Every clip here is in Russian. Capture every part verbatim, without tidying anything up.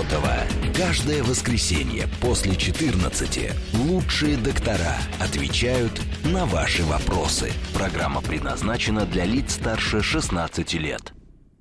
Болотова. Каждое воскресенье после четырнадцати лучшие доктора отвечают на ваши вопросы. Программа предназначена для лиц старше шестнадцати лет.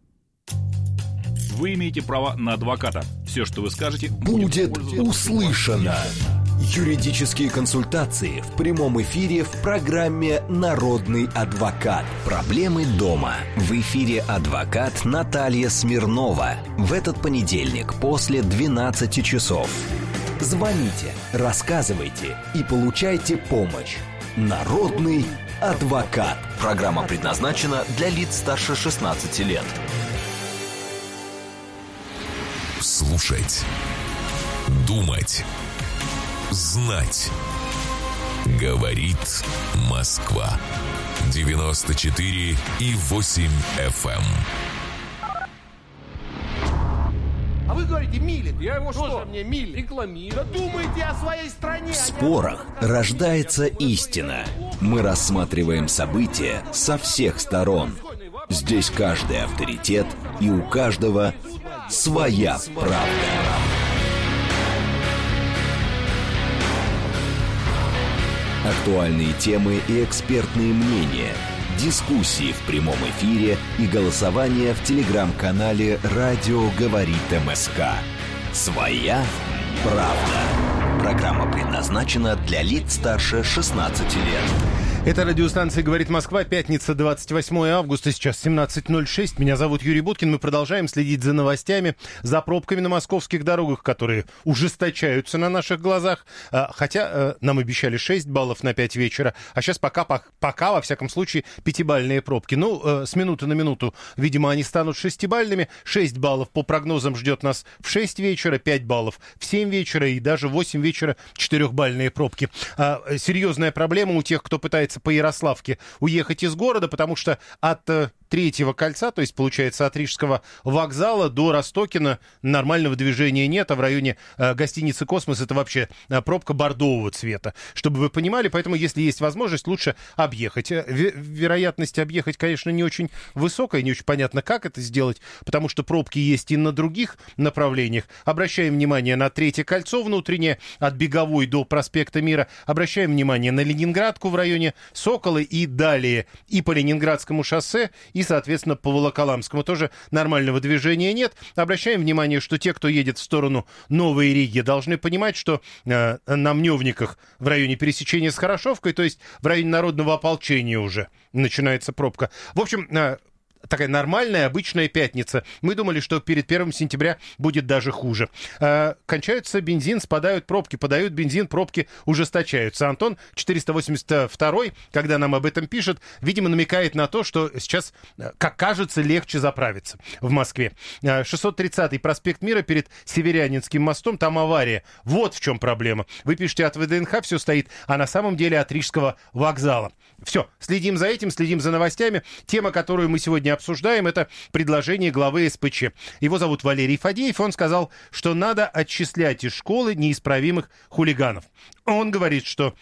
Вы имеете право на адвоката. Все, что вы скажете, будет, будет услышано. Юридические консультации в прямом эфире в программе «Народный адвокат». Проблемы дома. В эфире адвокат Наталья Смирнова. В этот понедельник после двенадцати часов. Звоните, рассказывайте и получайте помощь. «Народный адвокат». Программа предназначена для лиц старше шестнадцати лет. Слушать, думать, знать. Говорит Москва. девяносто четыре и восемь эф эм. А вы говорите, милит. Я его что? Тоже мне милит. Рекламирует. Да думайте о своей стране. В спорах рождается истина. Мы рассматриваем события со всех сторон. Здесь каждый авторитет, и у каждого своя правда. Актуальные темы и экспертные мнения, дискуссии в прямом эфире и голосование в телеграм-канале «Радио говорит МСК». Своя правда. Программа предназначена для лиц старше шестнадцати лет. Это радиостанция «Говорит Москва», пятница, двадцать восьмое августа, сейчас семнадцать ноль шесть. Меня зовут Юрий Буткин. Мы продолжаем следить за новостями, за пробками на московских дорогах, которые ужесточаются на наших глазах. Хотя нам обещали шесть баллов на пять вечера, а сейчас пока, пока во всяком случае, пятибалльные пробки. Ну, с минуты на минуту, видимо, они станут шестибалльными. шесть баллов по прогнозам ждет нас в шесть вечера, пять баллов в семь вечера и даже в восемь вечера четырехбалльные пробки. Серьезная проблема у тех, кто пытается по Ярославке уехать из города, потому что от э, третьего кольца, то есть, получается, от Рижского вокзала до Ростокина нормального движения нет, а в районе э, гостиницы «Космос» это вообще э, пробка бордового цвета, чтобы вы понимали, поэтому, если есть возможность, лучше объехать. Э, вероятность объехать, конечно, не очень высокая, не очень понятно, как это сделать, потому что пробки есть и на других направлениях. Обращаем внимание на третье кольцо внутреннее, от Беговой до проспекта Мира, обращаем внимание на Ленинградку в районе Соколы и далее и по Ленинградскому шоссе, и, соответственно, по Волоколамскому тоже нормального движения нет. Обращаем внимание, что те, кто едет в сторону Новой Риги, должны понимать, что э, на Мневниках в районе пересечения с Хорошовкой, то есть в районе Народного ополчения уже начинается пробка. В общем, э, такая нормальная, обычная пятница. Мы думали, что перед первым сентября будет даже хуже. Э, кончается бензин, спадают пробки, подают бензин, пробки ужесточаются. Антон четыреста восемьдесят второй, когда нам об этом пишет, видимо, намекает на то, что сейчас, как кажется, легче заправиться в Москве. Э, шестьсот тридцатый проспект Мира перед Северянинским мостом, там авария. Вот в чем проблема. Вы пишете, от ВДНХ все стоит, а на самом деле от Рижского вокзала. Все, следим за этим, следим за новостями. Тема, которую мы сегодня обсуждаем, это предложение главы эс пэ че. Его зовут Валерий Фадеев. Он сказал, что надо отчислять из школы неисправимых хулиганов. Он говорит, что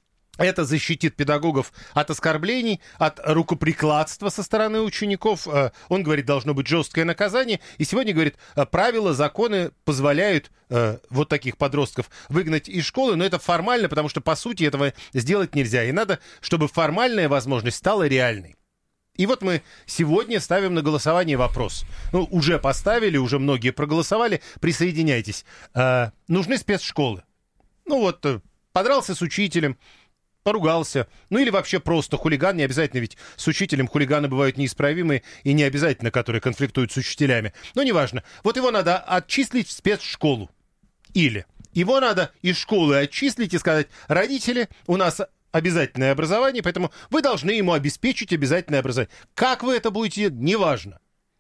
это защитит педагогов от оскорблений, от рукоприкладства со стороны учеников. Он говорит, должно быть жесткое наказание. И сегодня, говорит, правила, законы позволяют э, вот таких подростков выгнать из школы. Но это формально, потому что, по сути, этого сделать нельзя. И надо, чтобы формальная возможность стала реальной. И вот мы сегодня ставим на голосование вопрос. Ну, уже поставили, уже многие проголосовали. Присоединяйтесь. Э, нужны спецшколы? Ну вот, подрался с учителем, поругался, ну или вообще просто хулиган, не обязательно, ведь с учителем хулиганы бывают неисправимые и не обязательно, которые конфликтуют с учителями. Но неважно. Вот его надо отчислить в спецшколу. Или его надо из школы отчислить и сказать, родители, у нас обязательное образование, поэтому вы должны ему обеспечить обязательное образование. Как вы это будете, неважно.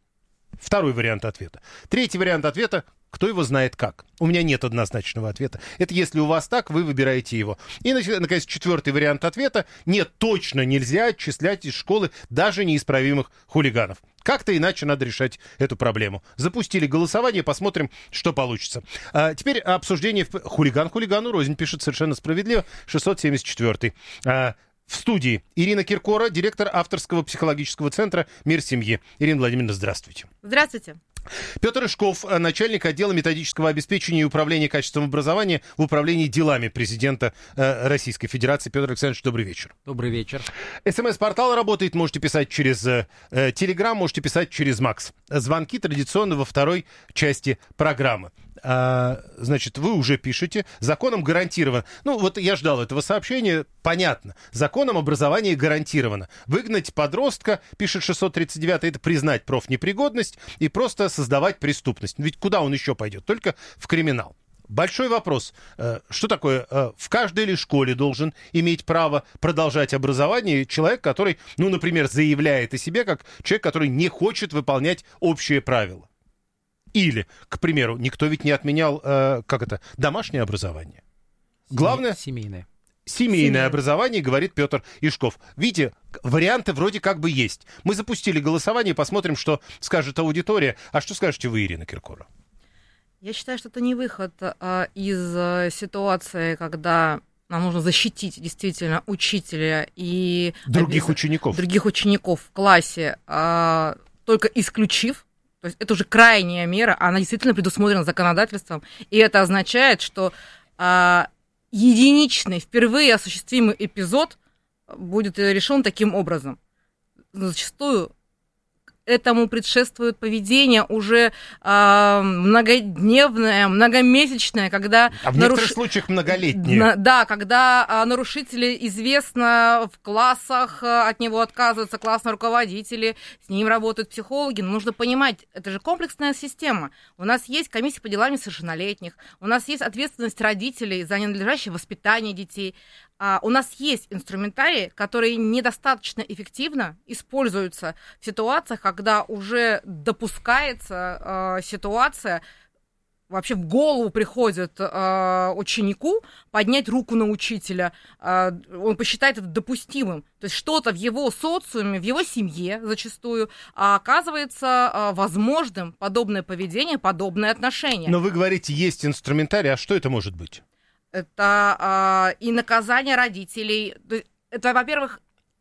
Второй вариант ответа. Третий вариант ответа, кто его знает как. У меня нет однозначного ответа. Это если у вас так, вы выбираете его. И, наконец, четвертый вариант ответа. Нет, точно нельзя отчислять из школы даже неисправимых хулиганов. Как-то иначе надо решать эту проблему. Запустили голосование, посмотрим, что получится. А теперь обсуждение. Хулиган хулигану рознь, пишет совершенно справедливо. шестьсот семьдесят четвёртый. А, в студии Ирина Киркора, директор авторского психологического центра «Мир семьи». Ирина Владимировна, здравствуйте. Здравствуйте. Петр Ишков, начальник отдела методического обеспечения и управления качеством образования в управлении делами президента э, Российской Федерации. Петр Александрович, добрый вечер. Добрый вечер. СМС-портал работает, можете писать через э, Телеграм, можете писать через Макс. Звонки традиционно во второй части программы. А, значит, вы уже пишете, законом гарантировано. Ну, вот я ждал этого сообщения, понятно. Законом образование гарантировано. Выгнать подростка, пишет шестьсот тридцать девятый, это признать профнепригодность и просто создавать преступность. Ведь куда он еще пойдет? Только в криминал. Большой вопрос. Что такое? В каждой ли школе должен иметь право продолжать образование человек, который, ну, например, заявляет о себе как человек, который не хочет выполнять общие правила? Или, к примеру, никто ведь не отменял, э, как это, домашнее образование. Главное... Семейное. Семейное Семейное образование, говорит Петр Ишков. Видите, варианты вроде как бы есть. Мы запустили голосование, посмотрим, что скажет аудитория. А что скажете вы, Ирина Киркорова? Я считаю, что это не выход а, из а, ситуации, когда нам нужно защитить действительно учителя и... Других обез... учеников. Других учеников в классе, а, только исключив. То есть это уже крайняя мера, она действительно предусмотрена законодательством, и это означает, что а, единичный, впервые осуществимый эпизод будет решен таким образом. Зачастую этому предшествует поведение уже а, многодневное, многомесячное, когда... А в наруш... некоторых случаях многолетнее. На, да, когда а, нарушители известно в классах, а, от него отказываются классные руководители, с ним работают психологи. Но нужно понимать, это же комплексная система. У нас есть комиссия по делам несовершеннолетних, у нас есть ответственность родителей за ненадлежащее воспитание детей. Uh, у нас есть инструментарии, которые недостаточно эффективно используются в ситуациях, когда уже допускается uh, ситуация, вообще в голову приходит uh, ученику поднять руку на учителя, uh, он посчитает это допустимым. То есть что-то в его социуме, в его семье зачастую uh, оказывается uh, возможным подобное поведение, подобное отношение. Но вы говорите, есть инструментарий, а что это может быть? Это э, и наказание родителей. Это, во-первых,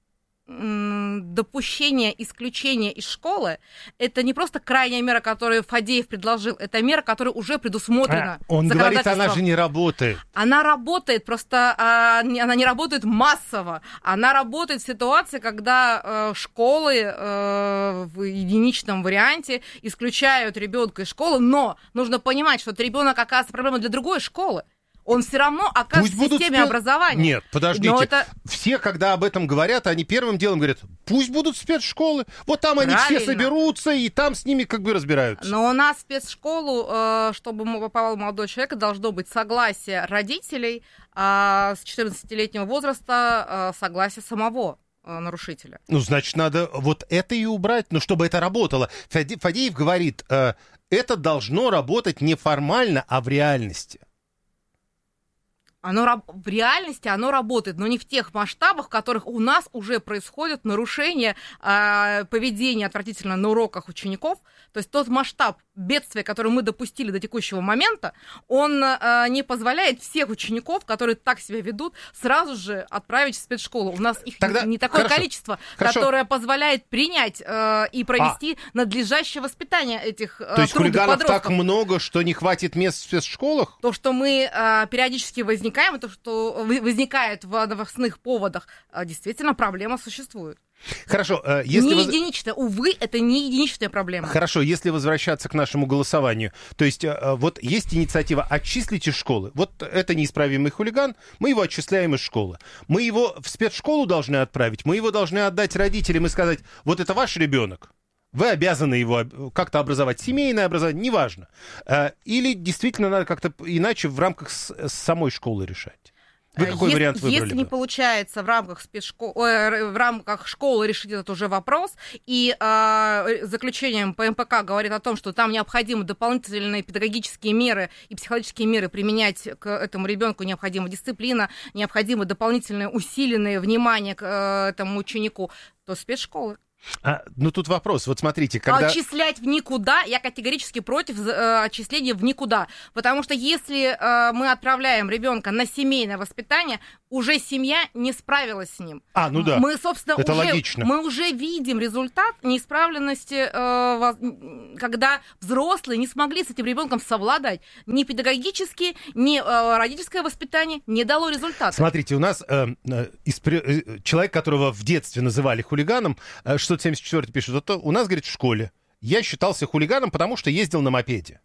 допущение исключения из школы. Это не просто крайняя мера, которую Фадеев предложил, это мера, которая уже предусмотрена. А, он говорит, она же не работает. Она работает, просто э, она не работает массово. Она работает в ситуации, когда э, школы э, в единичном варианте исключают ребенка из школы, но нужно понимать, что это ребенок оказывается проблемой для другой школы. Он все равно оказывается в системе спе... образования. Нет, подождите. Это... Все, когда об этом говорят, они первым делом говорят, пусть будут спецшколы. Вот там Правильно. Они все соберутся, и там с ними как бы разбираются. Но у нас в спецшколу, чтобы попал молодой человек, должно быть согласие родителей, а с четырнадцатилетнего возраста согласие самого нарушителя. Ну, значит, надо вот это и убрать, но чтобы это работало. Фадеев говорит, это должно работать не формально, а в реальности. Оно в реальности оно работает, но не в тех масштабах, в которых у нас уже происходят нарушения э, поведения отвратительно на уроках учеников. То есть тот масштаб бедствия, который мы допустили до текущего момента, он э, не позволяет всех учеников, которые так себя ведут, сразу же отправить в спецшколу. У нас их Тогда... не, не такое Хорошо. количество, Хорошо. которое позволяет принять э, и провести а. надлежащее воспитание этих э, То есть хулиганов подростков. Так много, что не хватит мест в спецшколах? То, что мы э, периодически возникаем, то, что возникает в новостных поводах, действительно проблема существует. Хорошо, если... Не единичная, увы, это не единичная проблема. Хорошо, если возвращаться к нашему голосованию, то есть вот есть инициатива «Отчислите школы». Вот это неисправимый хулиган, мы его отчисляем из школы. Мы его в спецшколу должны отправить, мы его должны отдать родителям и сказать, вот это ваш ребенок. Вы обязаны его как-то образовать, семейное образование, неважно. Или действительно надо как-то иначе в рамках самой школы решать? Вы какой если, вариант выбрали? Если не получается в рамках, спецшкол... Ой, в рамках школы решить этот уже вопрос, и э, заключением по эм пэ ка говорит о том, что там необходимы дополнительные педагогические меры и психологические меры применять к этому ребенку, необходима дисциплина, необходимо дополнительное усиленное внимание к э, этому ученику, то спецшколы. А, ну, тут вопрос. Вот смотрите, когда... Отчислять в никуда, я категорически против э, отчисления в никуда. Потому что если э, мы отправляем ребенка на семейное воспитание, уже семья не справилась с ним. А, ну да. Мы, собственно, это уже, логично. мы уже видим результат неисправленности, э, когда взрослые не смогли с этим ребенком совладать. Ни педагогически, ни э, родительское воспитание не дало результата. Смотрите, у нас э, э, испри... человек, которого в детстве называли хулиганом, э, шестьсот семьдесят четвёртый пишет, вот у нас, говорит, в школе я считался хулиганом, потому что ездил на мопеде.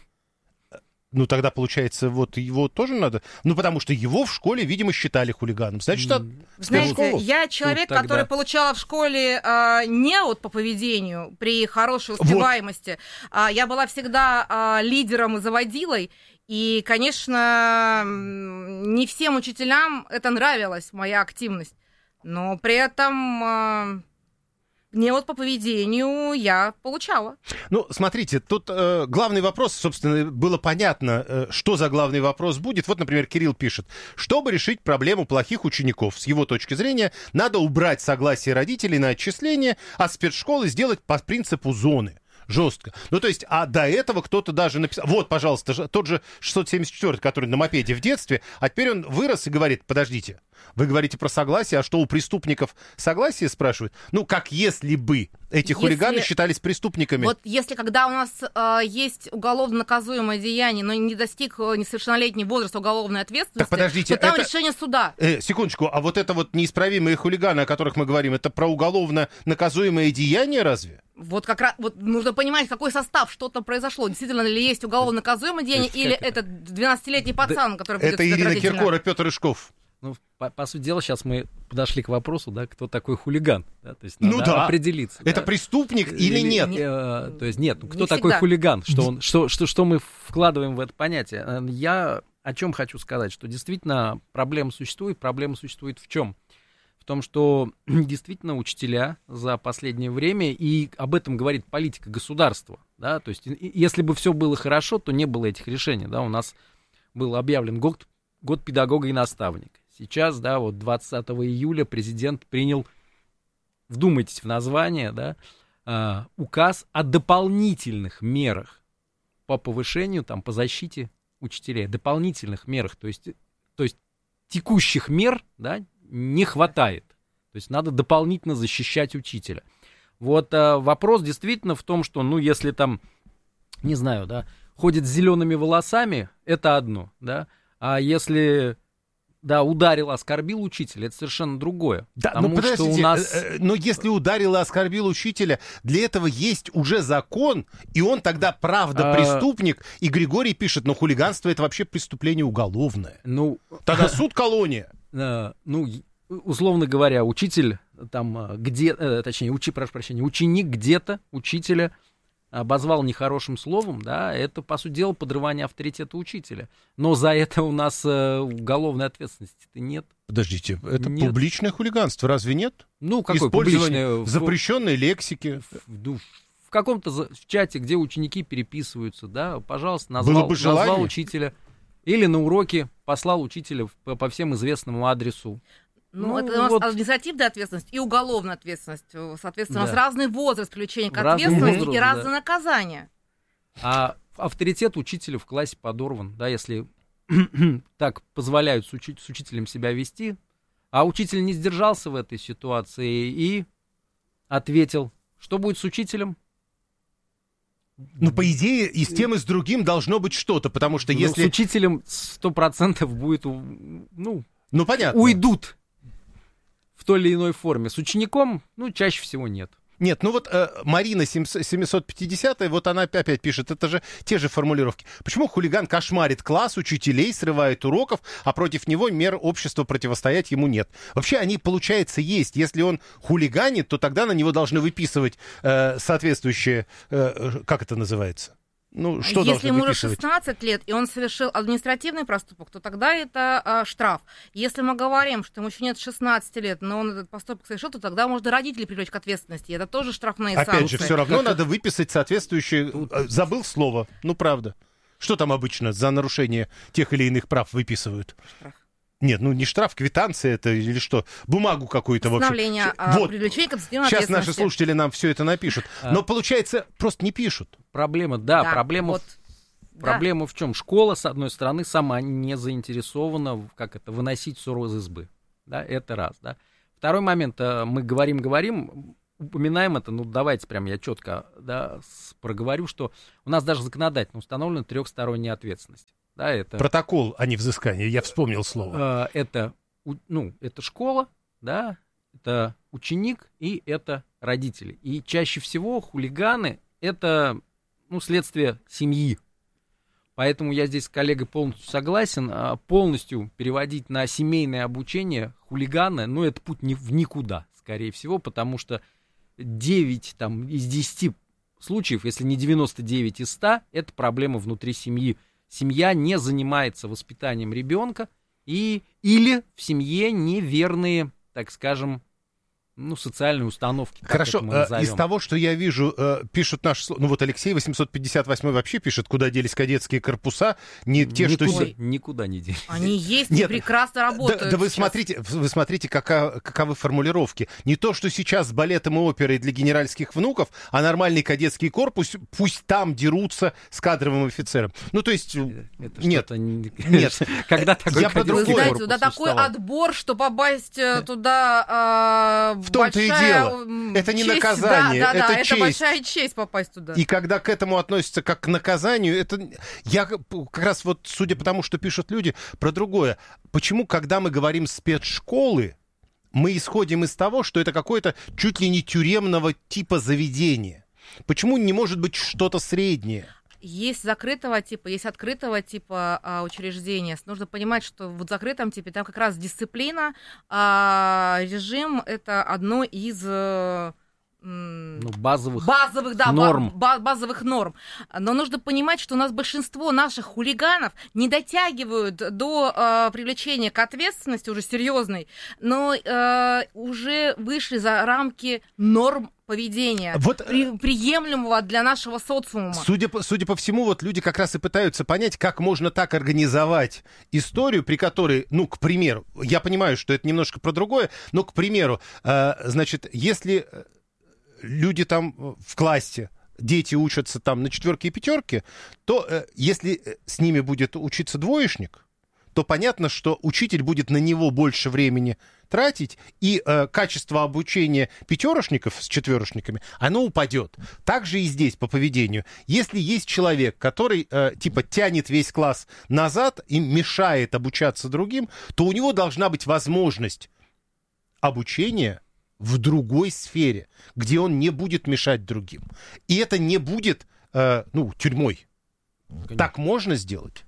Ну, тогда, получается, вот его тоже надо... Ну, потому что его в школе, видимо, считали хулиганом. Значит, от... Знаете, я человек, тогда... который получала в школе а, не вот по поведению, при хорошей успеваемости. Вот. А, я была всегда а, лидером и заводилой. И, конечно, не всем учителям это нравилась, моя активность. Но при этом... А... Не вот по поведению я получала. Ну, смотрите, тут э, главный вопрос, собственно, было понятно, э, что за главный вопрос будет. Вот, например, Кирилл пишет, чтобы решить проблему плохих учеников, с его точки зрения, надо убрать согласие родителей на отчисление, а спецшколы сделать по принципу зоны. Жестко. Ну, то есть, а до этого кто-то даже написал... Вот, пожалуйста, тот же шестьсот семьдесят четвёртый, который на мопеде в детстве, а теперь он вырос и говорит, подождите, вы говорите про согласие, а что у преступников согласие, спрашивают? Ну, как если бы эти если... хулиганы считались преступниками. Вот если когда у нас э, есть уголовно наказуемое деяние, но не достиг несовершеннолетний возраст уголовной ответственности, так, подождите, то там это... решение суда. Э, секундочку, а вот это вот неисправимые хулиганы, о которых мы говорим, это про уголовно наказуемое деяние разве? Вот как раз вот нужно понимать, какой состав, что там произошло. Действительно ли есть уголовно наказуемое деяние, или это двенадцатилетний пацан, который будет... Это Ирина Киркоров, Петр Рыжков. Ну, по, по сути дела, сейчас мы подошли к вопросу, да, кто такой хулиган. Да? То есть надо ну да. определиться. Это да? преступник или, или нет? Э, то есть нет, ну, кто не такой всегда. Хулиган? Что, он, что, что, что мы вкладываем в это понятие? Я о чем хочу сказать, что действительно проблема существует. Проблема существует в чем? В том, что действительно учителя за последнее время, и об этом говорит политика государства, да, то есть если бы все было хорошо, то не было этих решений, да, у нас был объявлен год, год педагога и наставника. Сейчас, да, вот двадцатого июля президент принял, вдумайтесь в название, да, э, указ о дополнительных мерах по повышению, там, по защите учителей, дополнительных мерах, то есть, то есть текущих мер, да, не хватает. То есть надо дополнительно защищать учителя. Вот э, вопрос действительно в том, что, ну, если там, не знаю, да, ходит с зелеными волосами, это одно, да, а если... Да, ударил, оскорбил учителя, это совершенно другое. Да, потому но подождите, что у нас... но если ударил и оскорбил учителя, для этого есть уже закон, и он тогда правда преступник, и Григорий пишет, но хулиганство это вообще преступление уголовное. Ну... Тогда суд колония. Ну, условно говоря, учитель там где... Точнее, учи, прошу прощения, ученик где-то учителя обозвал нехорошим словом, да, это, по сути дела, подрывание авторитета учителя. Но за это у нас э, уголовной ответственности-то нет. Подождите, это нет. Публичное хулиганство, разве нет? Ну, какое Использование публичное? запрещенной лексики. В, в, в каком-то за... в чате, где ученики переписываются, да, пожалуйста, назвал, бы назвал учителя. Или на уроке послал учителя по, по всем известному адресу. Ну, ну, это у нас вот... административная ответственность и уголовная ответственность. Соответственно, да. у нас разный возраст включения к разный ответственности возраст, и разные да. наказания. А авторитет учителя в классе подорван, да, если так позволяют с, учи- с учителем себя вести, а учитель не сдержался в этой ситуации и ответил, что будет с учителем? Ну, по идее, и с тем, и с другим должно быть что-то, потому что ну, если... С учителем сто процентов будет, ну, ну, понятно. Уйдут в той или иной форме. С учеником, ну, чаще всего нет. Нет, ну вот э, Марина семьсот пятидесятая, вот она опять пишет, это же те же формулировки. Почему хулиган кошмарит класс, учителей, срывает уроков, а против него мер общества противостоять ему нет? Вообще они, получается, есть. Если он хулиганит, то тогда на него должны выписывать э, соответствующее, э, как это называется? Ну, что Если ему уже выписывать? шестнадцать лет, и он совершил административный проступок, то тогда это а, штраф. Если мы говорим, что ему еще нет шестнадцати лет, но он этот поступок совершил, то тогда можно родителей привлечь к ответственности. Это тоже штрафные Опять санкции. же, все равно как надо выписать соответствующее... Забыл слово, ну правда. Что там обычно за нарушение тех или иных прав выписывают? Штраф. Нет, ну не штраф, квитанция это или что? Бумагу какую-то, в общем. Постановление о Вот. привлечении к административной Сейчас ответственности. наши слушатели нам все это напишут. А. Но, получается, просто не пишут. Проблема, да, Да, проблема, вот. в, проблема в чем? Школа, с одной стороны, сама не заинтересована, в- как это, выносить ссору из избы. Да, это раз, да. Второй момент, э, мы говорим-говорим, упоминаем это, ну давайте прям я четко, да, с- проговорю, что у нас даже законодательно установлена трехсторонняя ответственность. Да, это, Протокол, а не взыскание. Я вспомнил слово. э, это, у- ну, это школа, да, это ученик и это родители. И чаще всего хулиганы — это, ну, следствие семьи. Поэтому я здесь с коллегой полностью согласен. а, Полностью переводить на семейное обучение хулигана, ну, это путь ни- в никуда, скорее всего, потому что девять там, из десяти случаев, если не девяносто девять из ста, это проблема внутри семьи. Семья не занимается воспитанием ребенка, и, или в семье неверные, так скажем, ну, социальные установки. как Хорошо, это мы э, назовем. из того, что я вижу, э, пишут наши... слу- Ну вот Алексей восемьсот пятьдесят восемь вообще пишет, куда делись кадетские корпуса, не те, что... никуда, се- никуда не делись. Они есть Нет, и прекрасно Да, работают. да вы сейчас. смотрите, вы смотрите, кака- каковы формулировки. Не то, что сейчас с балетом и оперой для генеральских внуков, а нормальный кадетский корпус, пусть там дерутся с кадровым офицером. Ну, то есть... Это Нет, что-то не- нет. Когда такой Я про кадетский Вы другое. знаете, корпус туда такой существовал? отбор, что попасть э, туда э, В том-то и большая, дело. м, Это не честь. наказание, да, да, это да, честь. это большая честь попасть туда. И когда к этому относятся как к наказанию, это я как как раз вот, судя по тому, что пишут люди, про другое. Почему, когда мы говорим спецшколы, мы исходим из того, что это какое-то чуть ли не тюремного типа заведение? Почему не может быть что-то среднее? Есть закрытого типа, есть открытого типа а, учреждения. Нужно понимать, что в вот закрытом типе там как раз дисциплина, а режим — это одно из э, м, Ну, базовых базовых, да, ба- норм. ба- базовых норм. Но нужно понимать, что у нас большинство наших хулиганов не дотягивают до э, привлечения к ответственности уже серьезной, но э, уже вышли за рамки норм поведения, Вот, э, при- приемлемого для нашего социума. Судя по, судя по всему, вот люди как раз и пытаются понять, как можно так организовать историю, при которой, ну, к примеру, я понимаю, что это немножко про другое, но, к примеру, э, значит, если э, люди там э, в классе, дети учатся там на четверке и пятерке, то э, если э, с ними будет учиться двоечник, то понятно, что учитель будет на него больше времени тратить, и э, качество обучения пятерошников с четверошниками, оно упадет. Так же и здесь по поведению. Если есть человек, который э, типа тянет весь класс назад и мешает обучаться другим, то у него должна быть возможность обучения в другой сфере, где он не будет мешать другим. И это не будет, э, ну, тюрьмой. Конечно. Так можно сделать?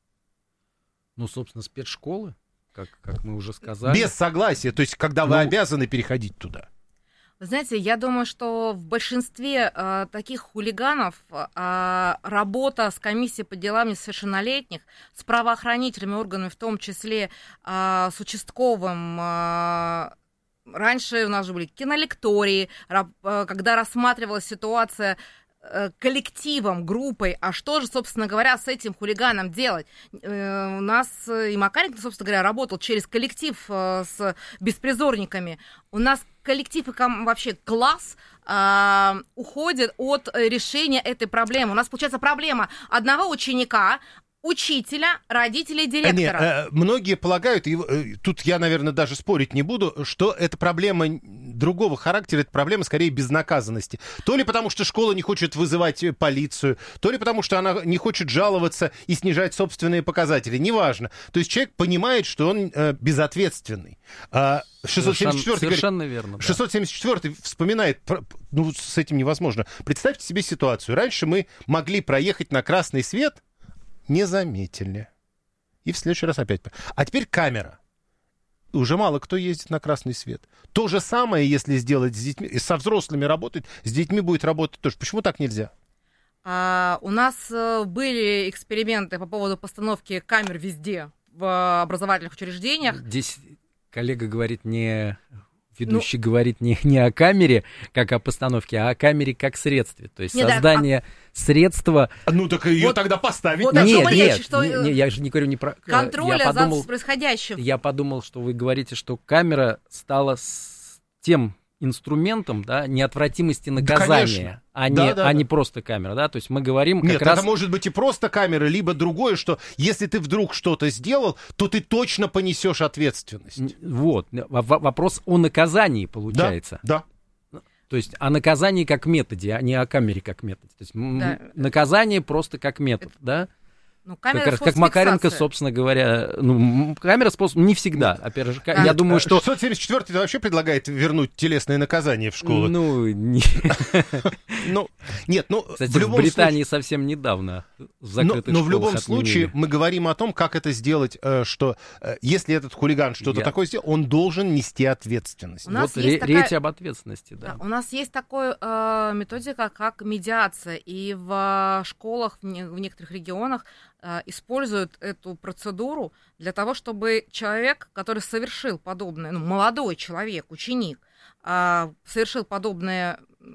Ну, собственно, спецшколы, как, как мы уже сказали. Без согласия, то есть когда вы Ну, обязаны переходить туда. Вы знаете, я думаю, что в большинстве э, таких хулиганов э, работа с комиссией по делам несовершеннолетних, с правоохранительными органами, в том числе э, с участковым, э, раньше у нас же были кинолектории, раб- э, когда рассматривалась ситуация э, коллективом, группой, а что же, собственно говоря, с этим хулиганом делать? Э, У нас э, и Макаренко, собственно говоря, работал через коллектив э, с беспризорниками. У нас коллектив и ком- вообще класс э, уходит от э, решения этой проблемы. У нас получается проблема одного ученика, учителя, родителей, Э, не, директора. э, многие полагают, и э, тут я, наверное, даже спорить не буду, что это проблема другого характера, это проблема скорее безнаказанности. То ли потому, что школа не хочет вызывать э, полицию, то ли потому, что она не хочет жаловаться и снижать собственные показатели. Неважно. То есть человек понимает, что он э, безответственный. А шестьсот семьдесят четвёртый говорит, Совершенно верно. да. шестьсот семьдесят четвёртый вспоминает, про- ну, с этим невозможно. Представьте себе ситуацию. Раньше мы могли проехать на красный свет, не заметили. И в следующий раз опять. А теперь камера. Уже мало кто ездит на красный свет. То же самое, если сделать с детьми, со взрослыми работать, с детьми будет работать тоже. Почему так нельзя? А, у нас э, были эксперименты по поводу постановки камер везде в образовательных учреждениях. Здесь коллега говорит не ведущий ну, говорит не, не о камере как о постановке, а о камере как средстве. То есть не, создание да, а... средства... Ну так ее вот, тогда поставить. Вот, нет, нет, нет, что... не, не, я же не говорю не про... Контроля я подумал, за происходящим. Я подумал, что вы говорите, что камера стала с тем... инструментом, да, неотвратимости наказания, да, а, не, да, да, а не просто камера, да, то есть мы говорим как Нет, раз... это может быть и просто камера, либо другое, что если ты вдруг что-то сделал, то ты точно понесешь ответственность. Вот, вопрос о наказании получается. Да, да. То есть о наказании как методе, а не о камере как методе. То есть да. наказание просто как метод, это... да. Ну, как, раз, как Макаренко, собственно говоря, ну, камера способ не всегда. Опять же, а, я думаю, что... шестьсот семьдесят четвёртый вообще предлагает вернуть телесное наказание в школу. Ну, не... ну нет, ну... Кстати, в, в Британии случае... совсем недавно в закрытых но, но в любом отменили. случае мы говорим о том, как это сделать, что если этот хулиган что-то я... такое сделал, он должен нести ответственность. Вот ре- такая... речь об ответственности, да. да. У нас есть такая э, методика, как медиация, и в школах в, не... в некоторых регионах используют эту процедуру для того, чтобы человек, который совершил подобное, ну, молодой человек, ученик, совершил подобное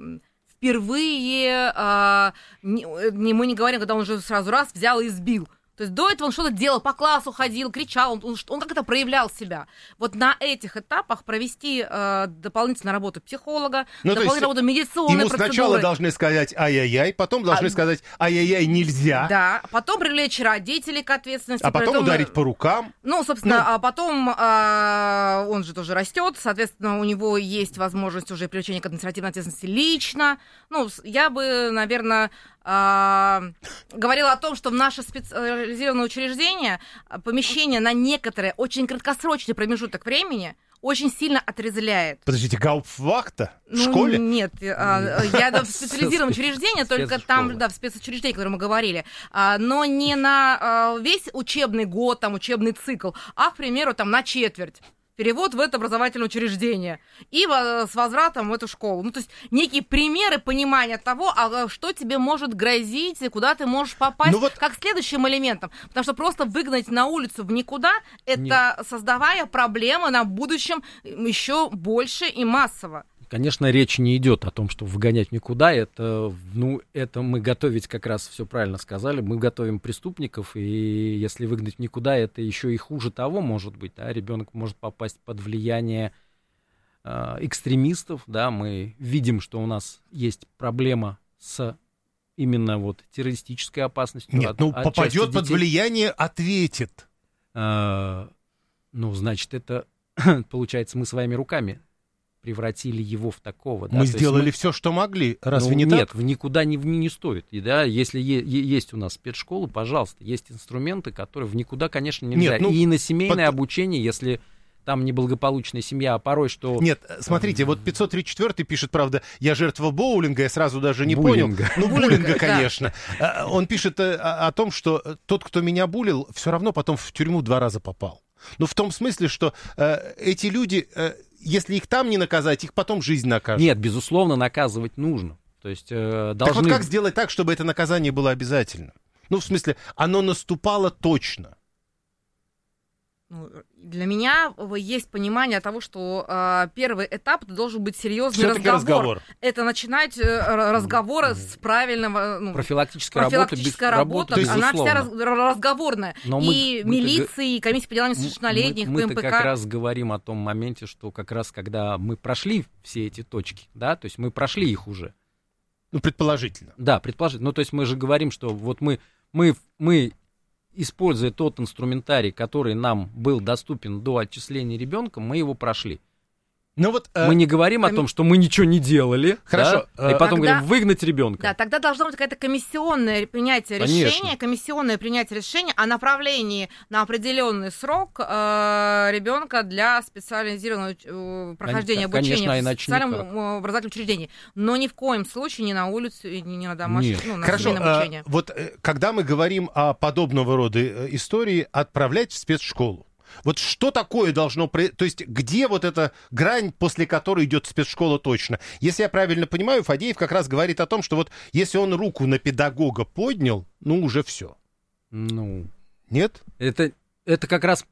впервые, не, мы не говорим, когда он уже сразу раз взял и избил. То есть до этого он что-то делал, по классу ходил, кричал, он, он, он как-то проявлял себя. Вот на этих этапах провести э, дополнительную работу психолога, ну, дополнительную работу медиционной ему процедуры. Сначала должны сказать ай-яй-яй, потом должны а, сказать ай-яй-яй нельзя. Да, потом привлечь родителей к ответственности. А потом потом ударить по рукам. Ну, собственно, ну. а потом э, он же тоже растет, соответственно, у него есть возможность уже привлечения к административной ответственности лично. Ну, я бы, наверное... говорила о том, что в наше специализированное учреждение помещение на некоторое очень краткосрочный промежуток времени очень сильно отрезвляет. Подождите, гауптвахта в ну, школе? Нет, я в специализированном учреждении, только там, да, в спецучреждении, о котором мы говорили, но не на весь учебный год, там, учебный цикл, а, к примеру, там, на четверть. Перевод в это образовательное учреждение и с возвратом в эту школу. Ну, то есть некие примеры понимания того, а что тебе может грозить, и куда ты можешь попасть, ну вот... как следующим элементом. Потому что просто выгнать на улицу в никуда, это Нет. создавая проблемы на будущем еще больше и массово. Конечно, речь не идет о том, что выгонять никуда. Это, ну, это мы готовить, как раз все правильно сказали, мы готовим преступников, и если выгнать никуда, это еще и хуже того может быть. Да? Ребенок может попасть под влияние э, экстремистов. Да? Мы видим, что у нас есть проблема с именно вот террористической опасностью. Нет, от, ну от попадет под влияние, ответит. Э, ну, значит, это получается мы своими руками превратили его в такого. Мы да? сделали мы... все, что могли. Разве ну, не нет, так? Нет, никуда не, не стоит. И, да, если е- есть у нас спецшколы, пожалуйста, есть инструменты, которые в никуда, конечно, нельзя. Нет, ну, и на семейное под... обучение, если там неблагополучная семья, а порой что... Нет, смотрите, вот пятьсот тридцать четвёртый пишет, правда, я жертва боулинга, я сразу даже не буллинга. понял. Ну, буллинга, конечно. Он пишет о том, что тот, кто меня булил, все равно потом в тюрьму два раза попал. Ну, в том смысле, что эти люди... Если их там не наказать, их потом жизнь накажет. Нет, безусловно, наказывать нужно. То есть, э, должны... Так вот как сделать так, чтобы это наказание было обязательно? Ну, в смысле, оно наступало точно. Для меня есть понимание того, что э, первый этап это должен быть серьезный разговор. разговор. Это начинать э, разговоры с правильного... Ну, профилактическая, профилактическая работа, работа, она вся раз, разговорная. Но и мы, милиции, и комиссия по делам несовершеннолетних, мы, ПМПК. Мы как раз говорим о том моменте, что как раз когда мы прошли все эти точки, да, то есть мы прошли их уже. Ну, предположительно. Да, предположительно. Ну, то есть мы же говорим, что вот мы... мы, мы используя тот инструментарий, который нам был доступен до отчисления ребенка, мы его прошли. Ну вот, мы э, не говорим ком... о том, что мы ничего не делали, хорошо, да? э, и потом тогда, говорим выгнать ребенка. Да, тогда должно быть какое-то комиссионное принятие Конечно. решения, комиссионное принятие решения о направлении на определенный срок э, ребенка для специализированного э, прохождения Конечно, обучения конечно, в специальном э, образовательном учреждении, но ни в коем случае не на улицу и не на домашнем, ну, на Хорошо, семейном обучении. Э, вот э, когда мы говорим о подобного рода э, истории, отправлять в спецшколу. Вот что такое должно... То есть где вот эта грань, после которой идет спецшкола точно? Если я правильно понимаю, Фадеев как раз говорит о том, что вот если он руку на педагога поднял, ну уже все. Ну... Нет? Это, это как раз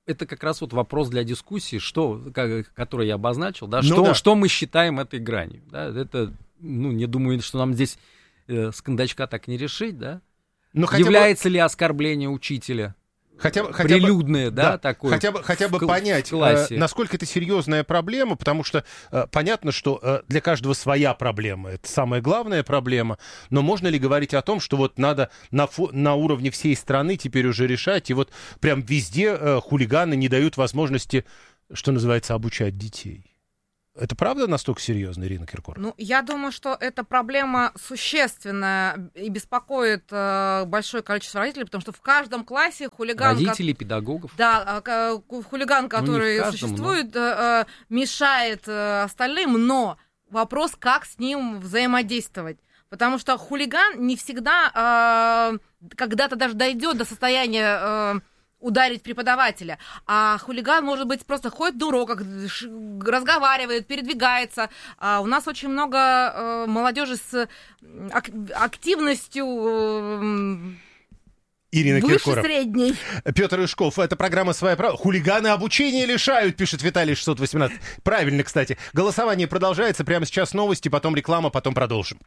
это как раз вот вопрос для дискуссии, что, как, который я обозначил, да, Ну что, да. что мы считаем этой гранью. Да, это, ну, не думаю, что нам здесь э, с кондачка так не решить, да. Ну, хотя бы- Является ли оскорбление учителя Хотя бы, хотя бы- прилюдное, да, да, такое? хотя бы, хотя бы в кл- понять, в классе. э, насколько это серьезная проблема, потому что э, понятно, что э, для каждого своя проблема, это самая главная проблема, но можно ли говорить о том, что вот надо на, фо- на уровне всей страны теперь уже решать, и вот прям везде э, хулиганы не дают возможности, что называется, обучать детей? Это правда настолько серьезно, Ирина Киркорова? Ну, я думаю, что эта проблема существенная и беспокоит э, большое количество родителей, потому что в каждом классе хулиган... Родителей, педагогов. Да, а, к- хулиган, который не в каждом, существует, э, э, мешает э, остальным, но вопрос, как с ним взаимодействовать. Потому что хулиган не всегда э, когда-то даже дойдет до состояния э, ударить преподавателя, а хулиган, может быть, просто ходит на уроках, ш- разговаривает, передвигается. А у нас очень много э, молодежи с ак- активностью э, Ирина выше Киркорова. средней. Петр Ишков, это программа «Своя правда». Хулиганы обучения лишают, пишет Виталий шестьсот восемнадцать. Правильно, кстати. Голосование продолжается. Прямо сейчас новости, потом реклама, потом продолжим.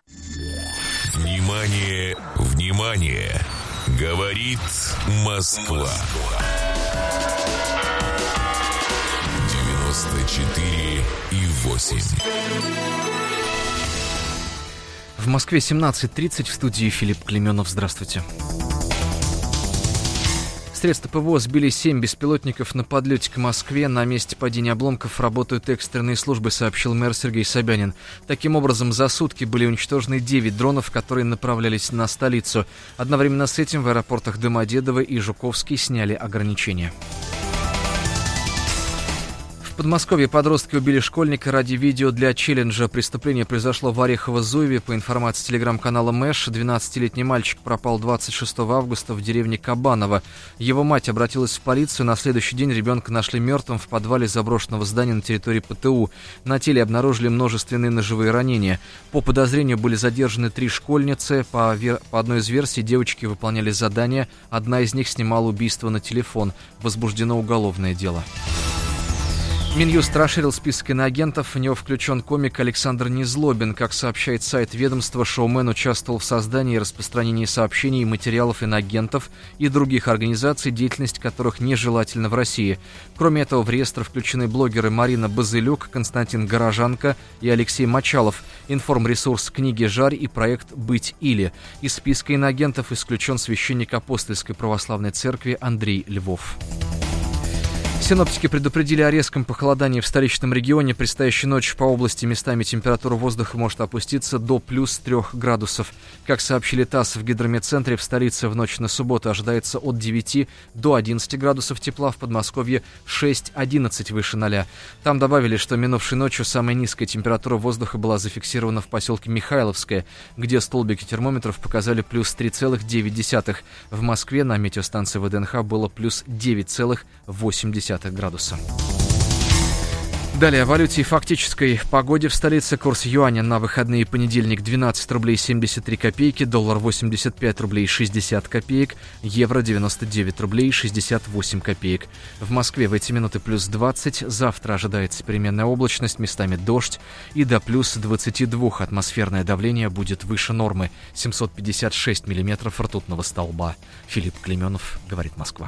Внимание, внимание! Говорит Москва. девяносто четыре и восемь. В Москве семнадцать тридцать, в студии Филипп Клеменов. Здравствуйте. Средства ПВО сбили семь беспилотников на подлете к Москве. На месте падения обломков работают экстренные службы, сообщил мэр Сергей Собянин. Таким образом, за сутки были уничтожены девять дронов, которые направлялись на столицу. Одновременно с этим в аэропортах Домодедово и Жуковский сняли ограничения. В Подмосковье подростки убили школьника ради видео для челленджа. Преступление произошло в Орехово-Зуеве. По информации телеграм-канала Мэш, двенадцатилетний мальчик пропал двадцать шестого августа в деревне Кабаново. Его мать обратилась в полицию. На следующий день ребенка нашли мертвым в подвале заброшенного здания на территории ПТУ. На теле обнаружили множественные ножевые ранения. По подозрению были задержаны три школьницы. По, вер... По одной из версий девочки выполняли задания. Одна из них снимала убийство на телефон. Возбуждено уголовное дело. Минюст расширил список иноагентов, в него включен комик Александр Незлобин. Как сообщает сайт ведомства, шоумен участвовал в создании и распространении сообщений и материалов иноагентов и других организаций, деятельность которых нежелательна в России. Кроме этого, в реестр включены блогеры Марина Базылюк, Константин Горожанко и Алексей Мочалов, информресурс «Книги Жарь» и проект «Быть или». Из списка иноагентов исключен священник Апостольской православной церкви Андрей Львов. Синоптики предупредили о резком похолодании в столичном регионе. Предстоящей ночью по области местами температура воздуха может опуститься до плюс трех градусов. Как сообщили ТАСС, в гидрометцентре в столице в ночь на субботу ожидается от девяти до одиннадцати градусов тепла, в Подмосковье шесть-одиннадцать выше ноля. Там добавили, что минувшей ночью самая низкая температура воздуха была зафиксирована в поселке Михайловское, где столбики термометров показали плюс три целых девять десятых. В Москве на метеостанции ВДНХ было плюс девять целых восемь десятых градуса. Далее о валюте и фактической погоде в столице. Курс юаня на выходные: понедельник двенадцать рублей семьдесят три копейки, доллар восемьдесят пять рублей шестьдесят копеек, евро девяносто девять рублей шестьдесят восемь копеек. В Москве в эти минуты плюс двадцать, завтра ожидается переменная облачность, местами дождь, и до плюс двадцати двух атмосферное давление будет выше нормы, семьсот пятьдесят шесть миллиметров ртутного столба. Филипп Клеменов, говорит Москва.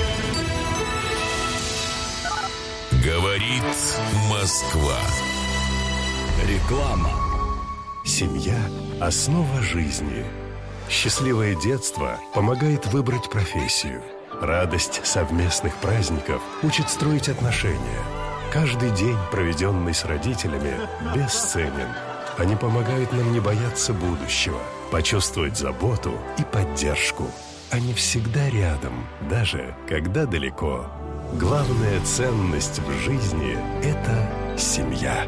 Говорит Москва. Реклама. Семья – основа жизни. Счастливое детство помогает выбрать профессию. Радость совместных праздников учит строить отношения. Каждый день, проведенный с родителями, бесценен. Они помогают нам не бояться будущего, почувствовать заботу и поддержку. Они всегда рядом, даже когда далеко. Главная ценность в жизни – это семья.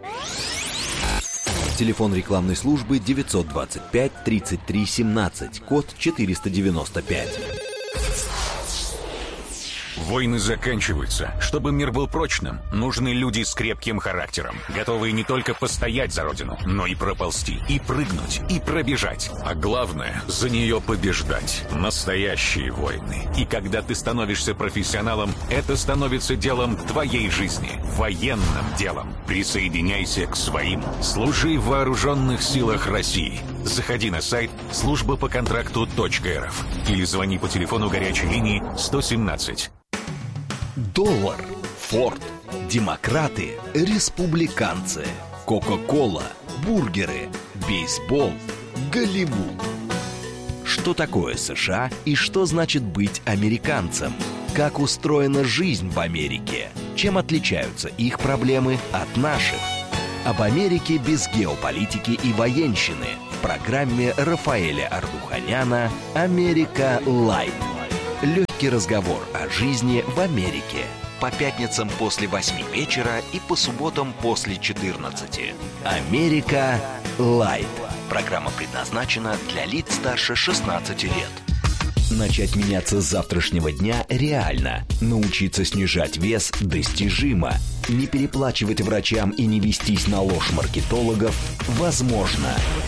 Телефон рекламной службы девятьсот двадцать пять тридцать три семнадцать, код четыреста девяносто пять. Войны заканчиваются. Чтобы мир был прочным, нужны люди с крепким характером, готовые не только постоять за родину, но и проползти, и прыгнуть, и пробежать. А главное, за нее побеждать. Настоящие войны. И когда ты становишься профессионалом, это становится делом твоей жизни. Военным делом. Присоединяйся к своим. Служи в вооруженных силах России. Заходи на сайт служба по контракту точка эр эф или звони по телефону горячей линии сто семнадцать. Доллар, Форд, демократы, республиканцы, Кока-кола, бургеры, бейсбол, Голливуд. Что такое США и что значит быть американцем? Как устроена жизнь в Америке? Чем отличаются их проблемы от наших? Об Америке без геополитики и военщины в программе Рафаэля Ардуханяна «Америка Лайт». Легкий разговор о жизни в Америке. По пятницам после восьми вечера и по субботам после четырнадцати. «Америка Лайт». Программа предназначена для лиц старше шестнадцати лет. Начать меняться с завтрашнего дня реально. Научиться снижать вес достижимо. Не переплачивать врачам и не вестись на ложь маркетологов возможно.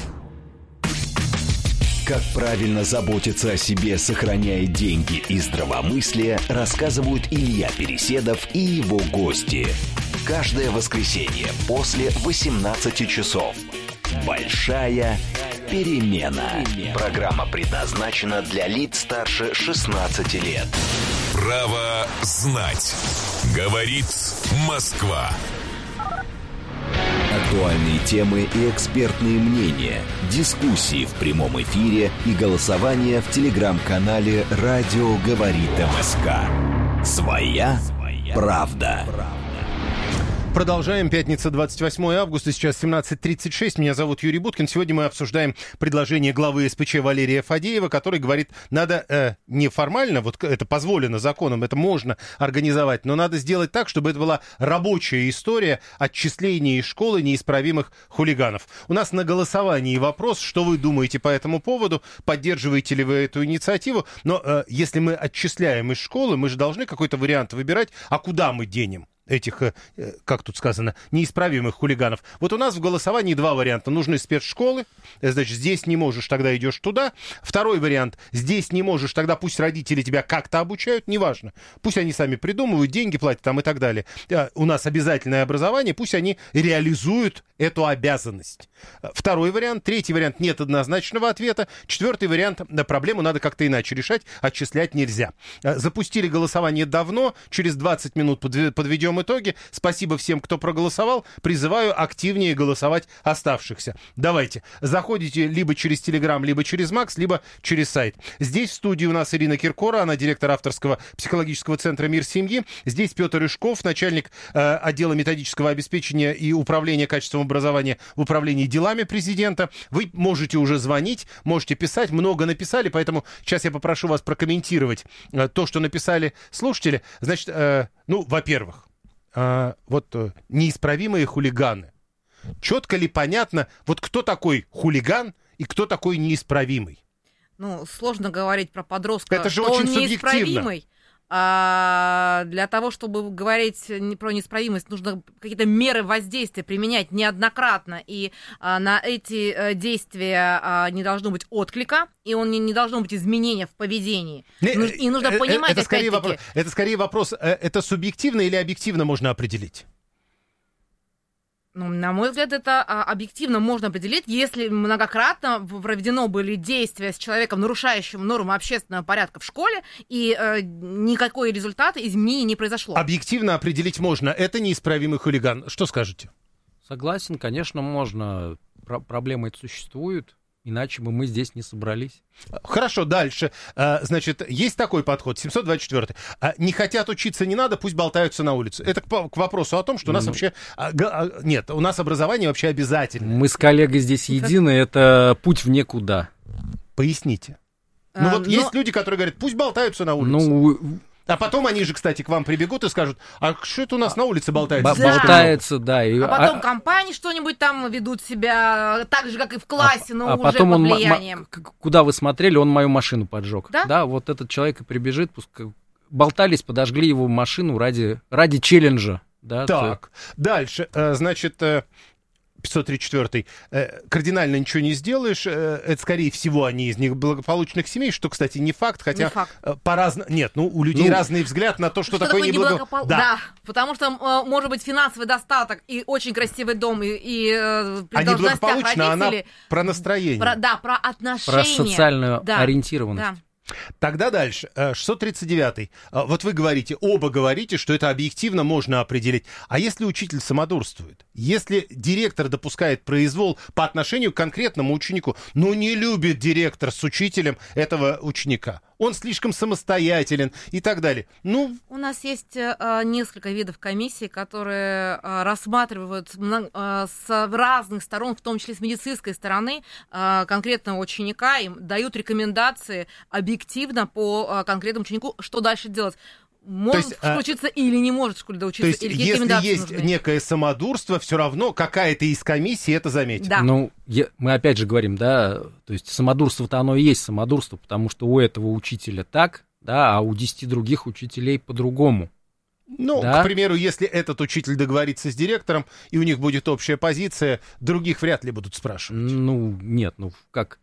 Как правильно заботиться о себе, сохраняя деньги и здравомыслие, рассказывают Илья Переседов и его гости. Каждое воскресенье после восемнадцати часов. Большая перемена. Программа предназначена для лиц старше шестнадцати лет. Право знать. Говорит Москва. Актуальные темы и экспертные мнения, дискуссии в прямом эфире и голосование в телеграм-канале «Радио говорит МСК». Своя правда. Продолжаем. Пятница, двадцать восьмое августа, сейчас семнадцать тридцать шесть. Меня зовут Юрий Буткин. Сегодня мы обсуждаем предложение главы СПЧ Валерия Фадеева, который говорит, надо э, не формально, вот это позволено законом, это можно организовать, но надо сделать так, чтобы это была рабочая история отчисления из школы неисправимых хулиганов. У нас на голосовании вопрос, что вы думаете по этому поводу, поддерживаете ли вы эту инициативу, но э, если мы отчисляем из школы, мы же должны какой-то вариант выбирать, а куда мы денем этих, как тут сказано, неисправимых хулиганов. Вот у нас в голосовании два варианта. Нужны спецшколы, значит, здесь не можешь, тогда идешь туда. Второй вариант, здесь не можешь, тогда пусть родители тебя как-то обучают, неважно. Пусть они сами придумывают, деньги платят там и так далее. У нас обязательное образование, пусть они реализуют эту обязанность. Второй вариант. Третий вариант, нет однозначного ответа. Четвертый вариант, проблему надо как-то иначе решать, отчислять нельзя. Запустили голосование давно, через двадцать минут подведем итоги. Спасибо всем, кто проголосовал. Призываю активнее голосовать оставшихся. Давайте. Заходите либо через Телеграм, либо через Макс, либо через сайт. Здесь в студии у нас Ирина Киркора, она директор авторского психологического центра «Мир семьи». Здесь Петр Рыжков, начальник э, отдела методического обеспечения и управления качеством образования в управлении делами президента. Вы можете уже звонить, можете писать. Много написали, поэтому сейчас я попрошу вас прокомментировать э, то, что написали слушатели. Значит, э, ну, во-первых, А, вот неисправимые хулиганы. Четко ли понятно, вот кто такой хулиган и кто такой неисправимый? Ну, сложно говорить про подростка, это же что очень он неисправимый. А для того, чтобы говорить про неисправимость, нужно какие-то меры воздействия применять неоднократно, и а, на эти а, действия а, не должно быть отклика, и он не, не должно быть изменения в поведении. Не, и нужно понимать, это скорее, вопрос, это скорее вопрос, это субъективно или объективно можно определить? Ну, на мой взгляд, это а, объективно можно определить, если многократно проведено были действия с человеком, нарушающим нормы общественного порядка в школе, и э, никакой результата изменений не произошло. Объективно определить можно. Это неисправимый хулиган. Что скажете? Согласен, конечно, можно. Про- проблемы это существуют. Иначе бы мы здесь не собрались. Хорошо, дальше. Значит, есть такой подход, семьсот двадцать четвёртый. Не хотят учиться, не надо, пусть болтаются на улице. Это к вопросу о том, что у нас ну, вообще... Нет, у нас образование вообще обязательно. Мы с коллегой здесь едины, это путь в никуда. Поясните. Ну вот но... есть люди, которые говорят, пусть болтаются на улице. Ну... А потом они же, кстати, к вам прибегут и скажут, а что это у нас на улице болтается? Да. Болтается, да. И... А потом а... компании что-нибудь там ведут себя так же, как и в классе, но а уже потом под он влиянием. М- м- куда вы смотрели, он мою машину поджег. Да? Да, вот этот человек и прибежит, пускай... болтались, подожгли его машину ради, ради челленджа. Да, так, то... дальше, значит... пятьсот тридцать четвёртый. Кардинально ничего не сделаешь. Это, скорее всего, они из них благополучных семей, что, кстати, не факт, хотя не факт. по-разному... Нет, ну, у людей ну, разный взгляд на то, что, что такое, такое неблагополучно. Неблагопол... Да. да, потому что может быть финансовый достаток и очень красивый дом, и, и при а должностях родителей. Она про настроение. Про, да, про отношения. Про социальную да. ориентированность. Да. Тогда дальше. шестьсот тридцать девятый. Вот вы говорите, оба говорите, что это объективно можно определить. А если учитель самодурствует? Если директор допускает произвол по отношению к конкретному ученику, ну не любит директор с учителем этого ученика, он слишком самостоятелен и так далее. Ну... У нас есть э, несколько видов комиссий, которые э, рассматривают э, с разных сторон, в том числе с медицинской стороны, э, конкретного ученика, им дают рекомендации объективно по э, конкретному ученику, что дальше делать. Может есть, включиться а... или не может в школе доучиться. То есть, или если есть нужны. некое самодурство, все равно какая-то из комиссий это заметит. Да. Ну, я, мы опять же говорим, да, то есть самодурство-то оно и есть самодурство, потому что у этого учителя так, да, а у десяти других учителей по-другому. Ну, да? К примеру, если этот учитель договорится с директором, и у них будет общая позиция, других вряд ли будут спрашивать. Ну, нет, ну, как...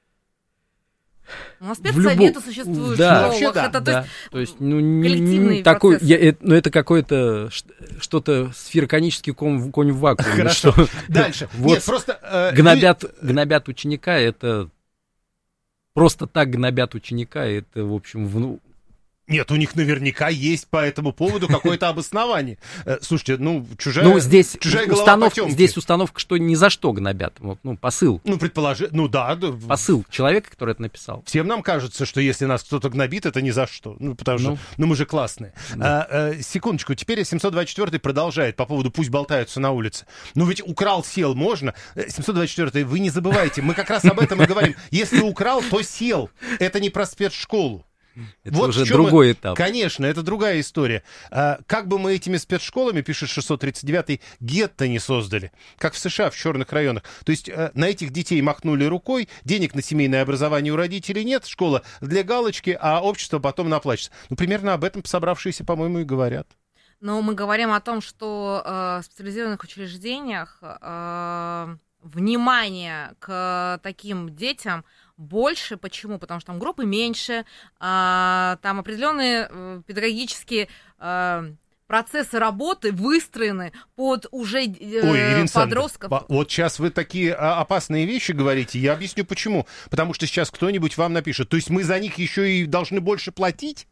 У нас спецсоветы любо... существуют да, в школах. Да, это, да. то есть, то есть ну, коллективные такой, процессы. Я, ну, это какое-то что-то сфероконический конь, конь в вакууме. Хорошо. Что, дальше. Вот Нет, просто, э, гнобят, вы... гнобят ученика, это просто так гнобят ученика, это, в общем, в, Нет, у них наверняка есть по этому поводу какое-то обоснование. Слушайте, ну, чужая, ну, здесь чужая голова установка, потемки. Здесь установка, что ни за что гнобят. Вот, ну, посыл. Ну, предположи, ну да. Посыл человека, который это написал. Всем нам кажется, что если нас кто-то гнобит, это ни за что. Ну, потому что, ну, ну мы же классные. Да. А, а, секундочку, теперь семьсот двадцать четвёртый продолжает по поводу «пусть болтаются на улице». Ну, ведь украл, сел, можно. семьсот двадцать четвёртый, вы не забывайте, мы как раз об этом и говорим. Если украл, то сел. Это не про спецшколу. Это вот уже другой мы... этап. Конечно, это другая история. А, как бы мы этими спецшколами, пишет шестьсот тридцать девятый, гетто не создали, как в США, в черных районах. То есть а, на этих детей махнули рукой, денег на семейное образование у родителей нет, школа для галочки, а общество потом наплачется. Ну, примерно об этом собравшиеся, по-моему, и говорят. Но мы говорим о том, что э, в специализированных учреждениях э, внимание к таким детям больше. Почему? Потому что там группы меньше, а, там определенные а, педагогические а, процессы работы выстроены под уже э, Ой, подростков. Александровна, вот сейчас вы такие опасные вещи говорите, я объясню почему. Потому что сейчас кто-нибудь вам напишет, то есть мы за них еще и должны больше платить?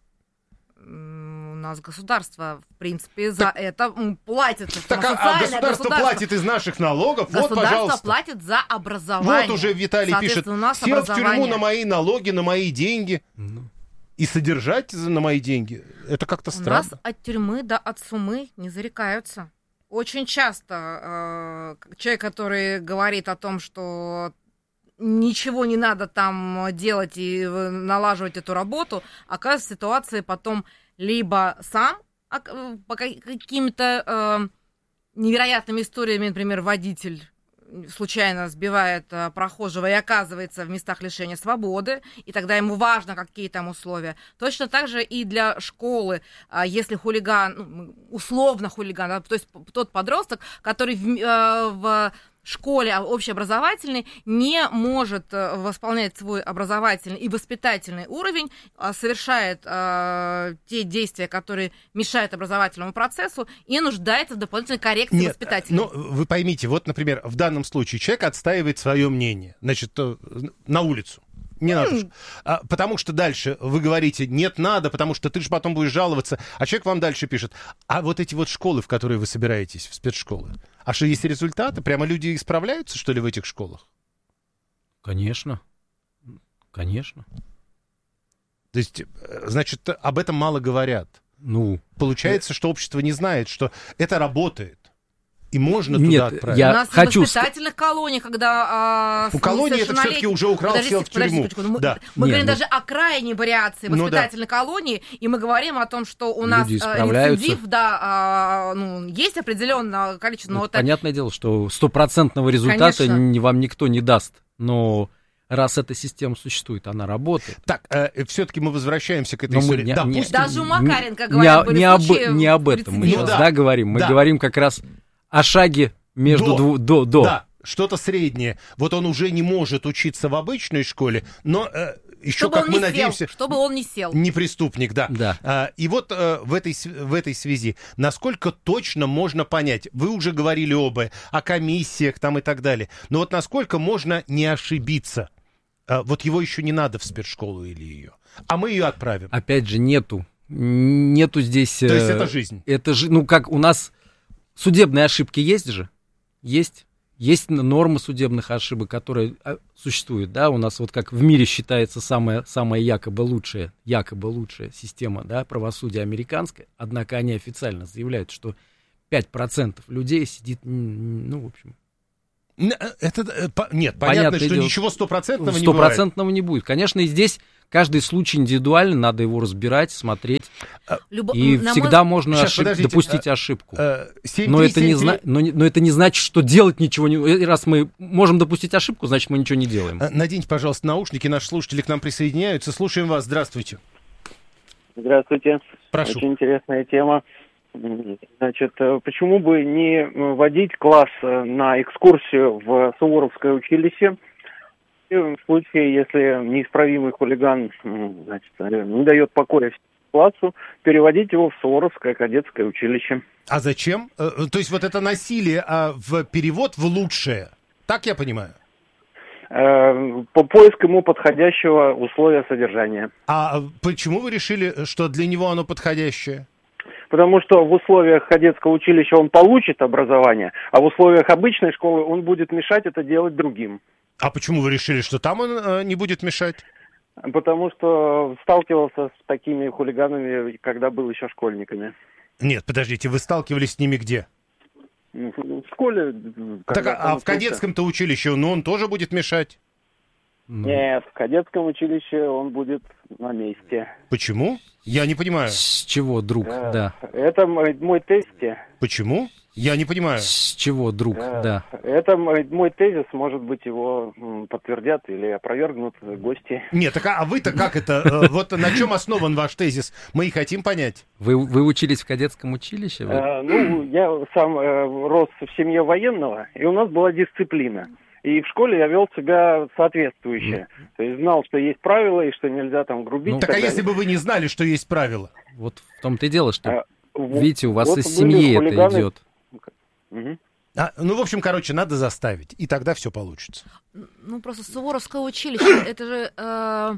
У нас государство, в принципе, за так, это платит. Так, а, а государство, государство платит из наших налогов, вот, пожалуйста. Государство платит за образование. Вот уже Виталий пишет, сел в тюрьму на мои налоги, на мои деньги. Ну. И содержать на мои деньги, это как-то странно. У нас от тюрьмы до от сумы не зарекаются. Очень часто э, человек, который говорит о том, что ничего не надо там делать и налаживать эту работу, оказывается, в ситуации потом либо сам по каким-то э, невероятными историями, например, водитель случайно сбивает э, прохожего и оказывается в местах лишения свободы, и тогда ему важно, какие там условия. Точно так же и для школы, э, если хулиган, ну, условно хулиган, да, то есть тот подросток, который в, э, в школе общеобразовательной не может восполнять свой образовательный и воспитательный уровень, совершает э, те действия, которые мешают образовательному процессу, и нуждается в дополнительной коррекции Нет, воспитательной. Но вы поймите, вот, например, в данном случае человек отстаивает свое мнение, значит, на улицу. Не надо. Mm. А, потому что дальше вы говорите, нет, надо, потому что ты же потом будешь жаловаться. А человек вам дальше пишет, а вот эти вот школы, в которые вы собираетесь, в спецшколы, а что есть результаты? Прямо люди исправляются, что ли, в этих школах? Конечно. Конечно. То есть, значит, об этом мало говорят. Ну. Получается, что общество не знает, что это работает. И можно Нет, туда отправить. Я У нас хочу... в воспитательных колониях, когда... А, у колонии это все-таки уже украл, подожди, сел в тюрьму. Мы, да. мы Не, говорим ну... даже о крайней вариации воспитательной ну, да. колонии, и мы говорим о том, что у нас рецидив, да, а, ну, есть определенное количество... Ну, но это... Понятное дело, что стопроцентного результата ни, вам никто не даст, но раз эта система существует, она работает. Так, э, все-таки мы возвращаемся к этой Но мы истории. не- Допустим, не- Даже у Макаренко, не, говорят, были не, об, случаи не об этом мы прецедентов. сейчас Ну да, да, говорим. Мы да. говорим как раз о шаге между До. дву- до. до. Да, что-то среднее. Вот он уже не может учиться в обычной школе, но э, еще, Чтобы как он мы не надеемся, сел, чтобы он не сел. не преступник, да. Да. А, и вот э, в, этой, с- в этой связи, насколько точно можно понять, вы уже говорили об, о комиссиях там и так далее, но вот насколько можно не ошибиться? А, вот его еще не надо в спецшколу или ее, а мы ее отправим. Опять же, нету. Нету здесь... То есть э, это жизнь? Это же, ну как, у нас судебные ошибки есть же? Есть. Есть нормы судебных ошибок, которые а, существуют, да, у нас вот как в мире считается самая, самая якобы лучшая, якобы лучшая система, да, правосудия американская, однако они официально заявляют, что пять процентов людей сидит, м, ну, в общем... Н- Это, э, по- нет, понятно, Понятное что дело, ничего стопроцентного не бывает. Стопроцентного не будет. Конечно, и здесь каждый случай индивидуально, надо его разбирать, смотреть, Любо- и на мой всегда можно Сейчас, ошиб- подождите, допустить а, ошибку. Э, семь Но три это, не семь три зна- но, не- но это не значит, что делать ничего не... И раз мы можем допустить ошибку, значит, мы ничего не делаем. А, Наденьте, пожалуйста, наушники, наши слушатели к нам присоединяются. Слушаем вас, здравствуйте. Здравствуйте. Прошу. Очень интересная тема. Значит, э, почему бы не водить класс э, на экскурсию в Суворовское училище? И в случае, если неисправимый хулиган, м, значит, э, не дает покоя классу, переводить его в Суворовское кадетское училище. А зачем? Э, То есть вот это насилие а в перевод в лучшее. Так я понимаю? Э, По поиску ему подходящего условия содержания. А почему вы решили, что для него оно подходящее? Потому что в условиях кадетского училища он получит образование, а в условиях обычной школы он будет мешать это делать другим. А почему вы решили, что там он э, не будет мешать? Потому что сталкивался с такими хулиганами, когда был еще школьниками. Нет, подождите, вы сталкивались с ними где? В школе. Так, когда а, там а в учился. кадетском-то училище, ну он тоже будет мешать? Ну, Нет, в кадетском училище он будет на месте. Почему? Я не понимаю. с чего, друг, Э, да. Это мой, мой тезис. Почему? Я не понимаю. С чего, друг, Э, да. Это мой, мой тезис, может быть, его м, подтвердят или опровергнут гости. Нет, так а а вы-то как это? э, Вот на чем основан ваш тезис? Мы и хотим понять. Вы, вы учились в кадетском училище? Вы? Э, ну, я сам э, рос в семье военного, и у нас была дисциплина. И в школе я вел себя соответствующе. То есть знал, что есть правила и что нельзя там грубить. Ну, и Так а так если далее. бы вы не знали, что есть правила? Вот в том-то и дело, что, А, вот- видите, у вас вот из были семьи это хулиганы. идет. Мгм. А, ну, в общем, короче, надо заставить, и тогда все получится. Ну, просто Суворовское училище, это же... э,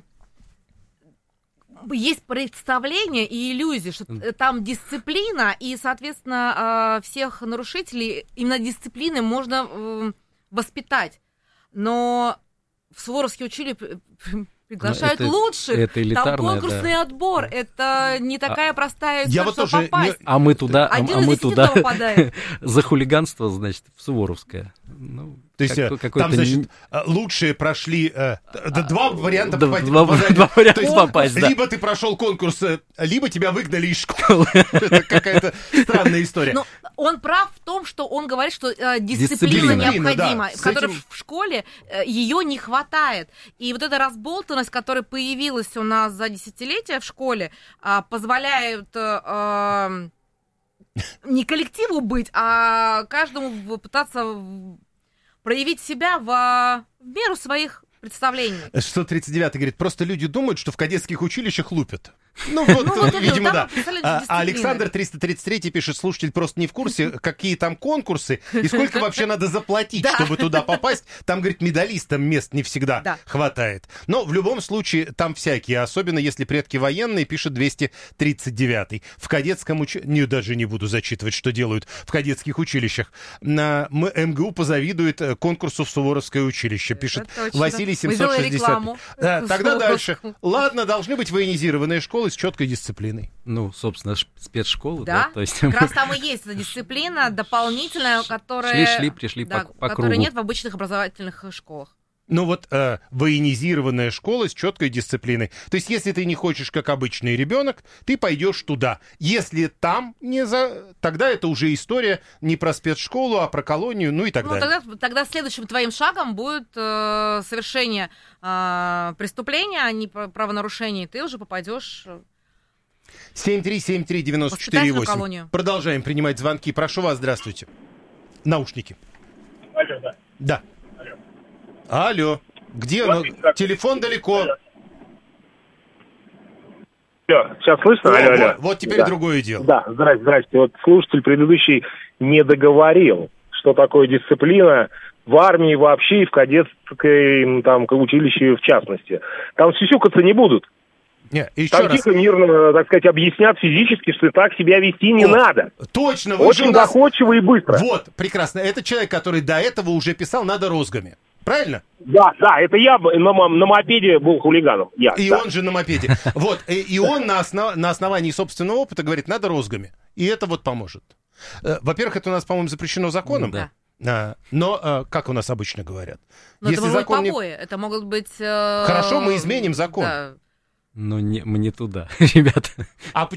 есть представление и иллюзия, что э, там дисциплина, и, соответственно, э, всех нарушителей именно дисциплиной можно э, воспитать. Но в Суворовские училища приглашают Ну, это- лучших, это там элитарное, конкурсный да. отбор, это не такая простая Я история, вот чтобы тоже не- попасть. А мы туда, а, Один а из мы десяти туда туда попадает. за хулиганство, значит, в Суворовское. Ну, То есть как- э, какой-то там, значит, не- э, лучшие прошли... э, д- Два варианта Да, попасть- два- попадания. два варианта То есть, попасть, да. Либо ты прошел конкурс, э, либо тебя выгнали из школы. Это какая-то странная история. Но он прав в том, что он говорит, что э, дисциплина, Дисциплина. необходима, Да, с в которой этим- в школе э, ее не хватает. И вот эта разболтанность, которая появилась у нас за десятилетия в школе, э, позволяет э, э, не коллективу быть, а каждому пытаться в- проявить себя в, в меру своих представлений. шестьсот тридцать девятый говорит, просто люди думают, что в кадетских училищах лупят. Ну вот, Ну, вот это, видимо, там да. представляете, А, дисциплина. Александр триста тридцать три пишет, слушатель просто не в курсе, какие там конкурсы и сколько вообще надо заплатить, Да. чтобы туда попасть. Там, говорит, медалистам мест не всегда Да. хватает. Но в любом случае там всякие, особенно если предки военные, пишет двести тридцать девятый. В кадетском училище, не, даже не буду зачитывать, что делают в кадетских училищах. На М- МГУ позавидует э, конкурсу в Суворовское училище, пишет Это точно. Василий Мы семьсот сделали шестьдесят. рекламу. Да, тогда дальше. Суворовскому. Ладно, должны быть военизированные школы с четкой дисциплиной. Ну, собственно, ш- спецшколы, да, Да, то есть как раз там и есть эта дисциплина дополнительная, которая, шли-шли, пришли да, по, по которой кругу. нет в обычных образовательных школах. Ну вот э, военизированная школа с четкой дисциплиной. То есть если ты не хочешь как обычный ребенок, ты пойдешь туда. Если там не за... Тогда это уже история не про спецшколу, а про колонию, ну и так ну, далее. Тогда, тогда следующим твоим шагом будет э, совершение э, преступления, а не правонарушения, и ты уже попадешь... семь три семь три девять четыре восемь. Продолжаем принимать звонки. Прошу вас, здравствуйте. Наушники. Алло, да. Да. Алло, где? Ну, телефон далеко. Алло, сейчас слышно? О, алло, алло. Вот, вот теперь да. другое дело. Да, здрасте, здрасте. Вот слушатель предыдущий не договорил, что такое дисциплина в армии вообще и в кадетском там, училище в частности. Там сюсюкаться не будут. Не, еще Там раз. тихо, мирно, так сказать, объяснят физически, что так себя вести не О, надо. Точно. Вы Очень нас... доходчиво и быстро. Вот, прекрасно. Это человек, который до этого уже писал «надо розгами». Правильно? Да, да, это я на, на мопеде был хулиганом. Я, и да. он же на мопеде. Вот, и, и он на, основ, на основании собственного опыта говорит, надо розгами. И это вот поможет. Во-первых, это у нас, по-моему, запрещено законом. Да. А, но, как у нас обычно говорят. Но если это могут закон быть побои. Не... Это могут быть... Э... Хорошо, мы изменим закон. Да. Ну, не, мне туда, ребята. А